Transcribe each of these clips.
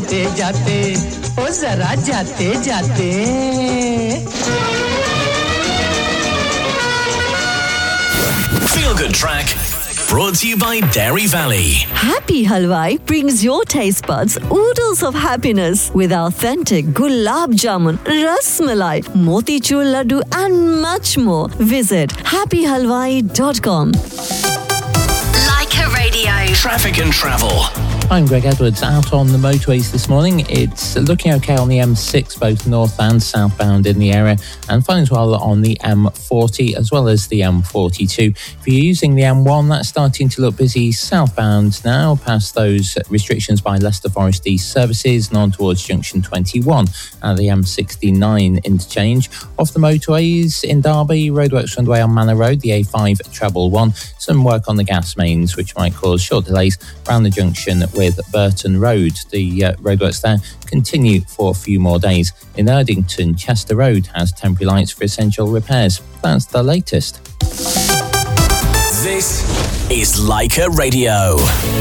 जाते जाते ओ जरा जाते जाते Feel Good Track brought to you by Dairy Valley. Happy Halwai brings your taste buds oodles of happiness with authentic gulab jamun, ras malai, motichur laddu and much more. Visit happyhalwai.com. Like a Radio. Traffic and travel. I'm Greg Edwards. Out on the motorways this morning, it's looking okay on the M6, both north and southbound in the area, and fine as well on the M40 as well as the M42. If you're using the M1, that's starting to look busy southbound now, past those restrictions by Leicester Forest East services and on towards Junction 21 at the M69 interchange. Off the motorways in Derby, roadworks underway on Manor Road, the A5 treble 1. Some work on the gas mains, which might cause short delays around the junction with Burton Road. The roadworks there continue for a few more days. In Erdington, Chester Road has temporary lights for essential repairs. That's the latest. This is Leica Radio.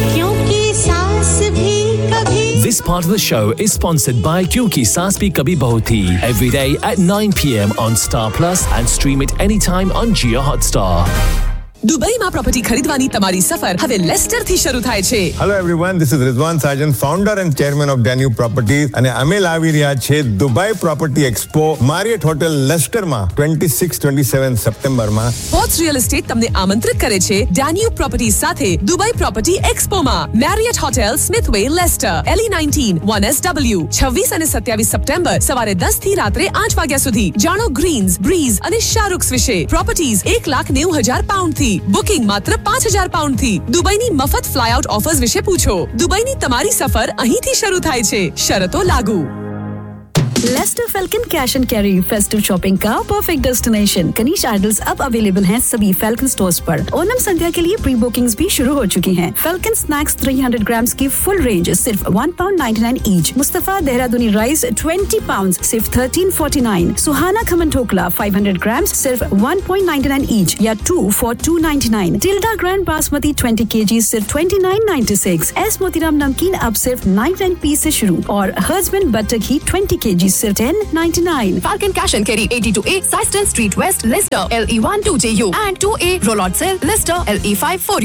This part of the show is sponsored by Kyunki Saas Bhi Kabhi Bahu Thi. Every day at 9 p.m. on Star Plus and stream it anytime on Jio Hotstar. દુબઈમાં property ખરીદવાની તમારી સફર હવે લેસ્ટરથી શરૂ થાય છે. Hello everyone, this is Rizwan Sajan, founder and chairman of Danube Properties, અને અમે લાવી રહ્યા છે દુબઈ પ્રોપર્ટી એક્સપો મારિયટ હોટેલ લેસ્ટરમાં 26-27 સપ્ટેમ્બરમાં. પોર્ટ્સ રિયલ એસ્ટેટ તમને આમંત્રિત કરે છે Danube Properties સાથે Dubai property એક્સપોમાં. Marriott hotel સ્મિથવે Leicester LE19 1SW 26 અને 27 સપ્ટેમ્બર સવારે 10 થી રાત્રે 8 વાગ્યા સુધી. જાણો ગ્રીન્સ, બ્રીઝ અને શારુક્સ વિશે. પ્રોપર્ટીઝ £1,90,000 થી. બુકિંગ માત્ર £5,000 થી. દુબઈની મફત ફ્લાય-આઉટ ઓફર્સ વિશે પૂછો. દુબઈની તમારી સફર અહીંથી શરૂ થાય છે. શરતો લાગુ. Lester falcon cash and carry festive shopping का परफेक्ट डेस्टिनेशन. कनीश आइडल्स अब अवेलेबल हैं सभी फेल्कन स्टोर्स पर. ओनम संध्या के लिए प्री बुकिंग्स भी शुरू हो चुकी हैं. फेल्कन स्नैक्स 300 ग्राम्स की फुल रेंज सिर्फ £1.99 ईच. मुस्तफा देहरादूनी राइस 20 पाउंड सिर्फ £13.49. सुहाना खमन ठोकला 500 ग्राम्स सिर्फ £1.99 ईच या 2 for £2.99. Tilde grand basmati 20 kg सिर्फ £29.96. एस मोतीराम नमकीन अब सिर्फ 99p से शुरू और हर्जमन बटर घी 20 kg सिर्फ £10.99. Falcon Cash and Carry 82A Syston Street West, Leicester LE12JU and 2A Rollot Cell, Leicester LE54U.